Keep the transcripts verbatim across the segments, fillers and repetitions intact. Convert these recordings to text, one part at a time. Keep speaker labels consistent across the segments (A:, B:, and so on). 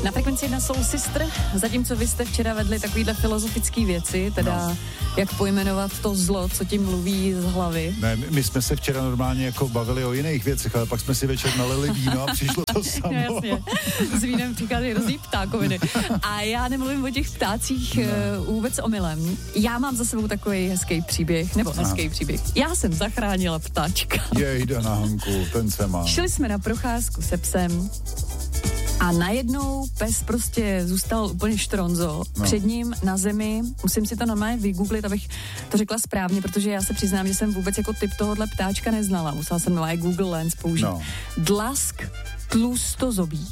A: Na Frekvenci jedna Soul Sister, zatímco vy jste včera vedli takovýhle filozofické věci, teda no. jak pojmenovat to zlo, co tím mluví z hlavy.
B: Ne, my jsme se včera normálně jako bavili o jiných věcech, ale pak jsme si večer nalili víno a přišlo to samo.
A: No, jasně, s vínem přichází hrozný ptákoviny. A já nemluvím o těch ptácích no. uh, vůbec omylem. Já mám za sebou takový hezký příběh, nebo no. hezký příběh. Já jsem zachránila ptáčka.
B: Jejda na Hanku, ten se má.
A: Šli jsme na procházku se psem a najednou pes prostě zůstal úplně štronzo. No. Před ním na zemi, musím si to normálně vygooglit, abych to řekla správně, protože já se přiznám, že jsem vůbec jako typ tohohle ptáčka neznala. Musela jsem normálně Google Lens použít. No. Dlask tlustozobý.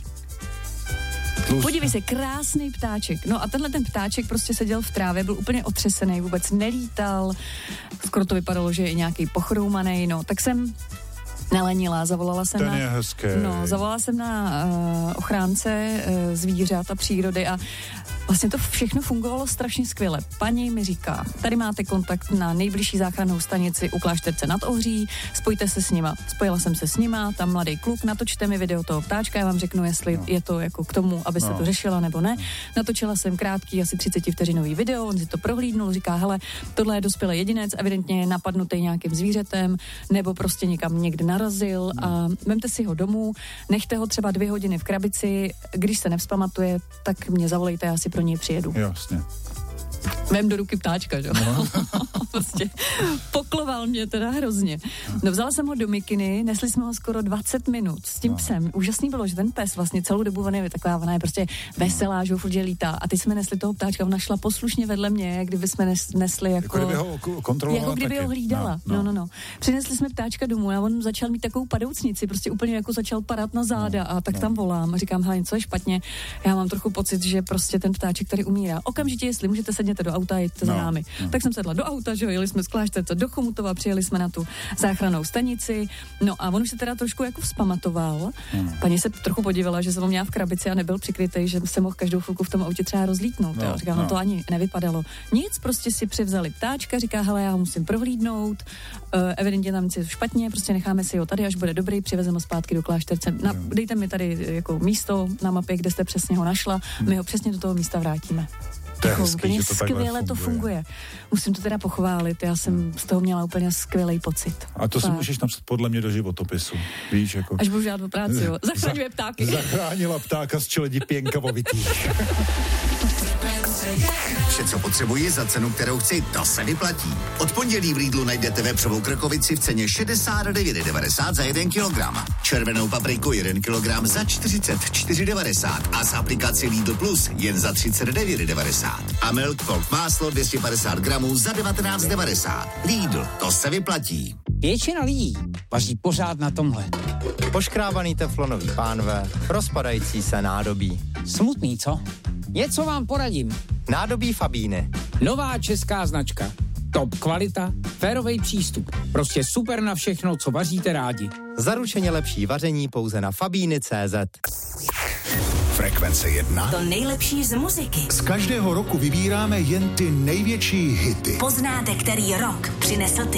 A: Tlust. Podívej se, krásný ptáček. No a tenhle ten ptáček prostě seděl v trávě, byl úplně otřesený, vůbec nelítal, skoro to vypadalo, že je nějaký pochroumaný, no, tak jsem nelenila, zavolala jsem
B: ten
A: na...
B: je hezký.
A: No, zavolala jsem na uh, ochránce uh, zvířat a přírody a vlastně to všechno fungovalo strašně skvěle. Paní mi říká, tady máte kontakt na nejbližší záchrannou stanici u Klášterce nad Ohří, spojte se s nima. Spojila jsem se s nima, tam mladý kluk, natočte mi video toho ptáčka, já vám řeknu, jestli no. je to jako k tomu, aby se no. to řešila nebo ne. Natočila jsem krátký, asi třicet vteřinový video, on si to prohlídnul, říká, hele, tohle je dospělý jedinec, evidentně je napadnutý nějakým zvířetem, nebo prostě někam někde narazil no. a vemte si ho domů, nechte ho třeba dvě hodiny v krabici, když se nevzpamatuje, tak mě zavolejte, já si pro něj přijedu.
B: Jasně.
A: Vem do ruky ptáčka, že? No. Prostě pokloval mě teda hrozně. No, vzala jsem ho do mikiny, nesli jsme ho skoro dvacet minut s tím no. psem. Úžasný bylo, že ten pes vlastně celou dobu, ona je taková, ona je prostě veselá, že ho furt lítá. A teď jsme nesli toho ptáčka, ona šla poslušně vedle mě, jak kdyby jsme nesli jako...
B: Jako kdyby ho kontrolovala.
A: Jako kdyby
B: taky.
A: ho hlídala. No, no, no, no. Přinesli jsme ptáčka domů a on začal mít takovou padoucnici, prostě úplně jako začal padat na záda no. a tak no. tam volám a říkám, hele, něco je špatně. Já mám trochu pocit, že prostě ten ptáček tady umírá. Okamžitě, jestli můžete, sedněte do auta, jděte za námi. No. Tak jsem sedla do auta, že jo, jeli jsme z Klášterce do Chomutova, přijeli jsme na tu záchrannou stanici. No a on už se teda trošku jako vzpamatoval. No. Paní se trochu podívala, že jsem ho měla v krabici a nebyl přikrytej, že se mohl každou chvilku v tom autě třeba rozlítnout. No. Říkám, no. no to ani nevypadalo. Nic, prostě si převzali ptáčka, říká, hele, já ho musím prohlídnout. Uh, evidentně tam nic je špatně, prostě necháme si ho tady, až bude dobrý, přivezeme ho zpátky do Klášterce. Na, dejte mi tady jako místo na mapě, kde jste přesně ho našla. My ho přesně do toho místa vrátíme.
B: To je
A: jako,
B: hezký,
A: úplně
B: to
A: skvěle to funguje. Musím to teda pochválit, já jsem z toho měla úplně skvělý pocit.
B: A to
A: tak.
B: si můžeš napsat podle mě do životopisu, víš, jako...
A: Až budu žádat o práci, jo. Zachraňuje ptáky.
B: Zachránila ptáka z čeledi pěnkavovitých.
C: Vše, co potřebuji za cenu, kterou chci, to se vyplatí. Od pondělí v Lidlu najdete vepřovou krkovici v ceně šedesát devět devadesát za jeden kilogram. Červenou papriku jeden kilogram za čtyřicet čtyři devadesát a z aplikaci Lidl Plus jen za třicet devět devadesát. A Milk Gold máslo dvě stě padesát gramů za devatenáct devadesát. Lidl, to se vyplatí.
D: Většina lidí vaří pořád na tomhle.
E: Poškrábaný teflonový pánve, rozpadající se nádobí.
D: Smutný, co? Něco vám poradím.
E: Nádobí Fabíny.
D: Nová česká značka. Top kvalita, férovej přístup. Prostě super na všechno, co vaříte rádi.
E: Zaručeně lepší vaření pouze na fabíny tečka cé zet.
C: Frekvence jedna.
F: To nejlepší z muziky.
C: Z každého roku vybíráme jen ty největší hity.
F: Poznáte, který rok přinesl ty.